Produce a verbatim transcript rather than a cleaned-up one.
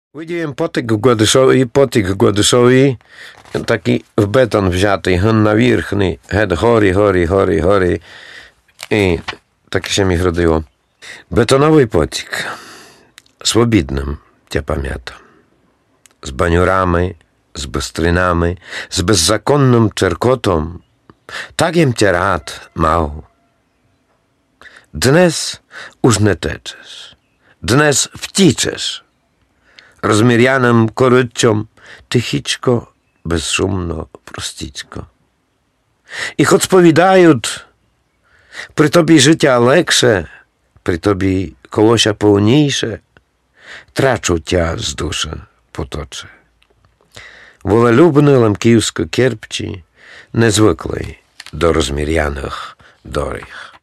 Видіємо потік в Гладишові, потік в Гладишові, такий в бетон взятий, ген навірхний, геть горі, горі, горі, горі. І таке się mi wrodziło. Betonowy potік, свобідним, я пам'ятаю. З банюрами, з бистринами, з беззаконним черкотом. Так єм тя рад мав. Днес уж не течеш, днес втічеш. Розміряним кориччом, тихічко, безшумно, простічко. І хоч повідають, при тобі життя легше, при тобі колося повніше, трачу тя з душа поточе. Волелюбний лемківсько-керпчі, не звиклий до розміряних доріг.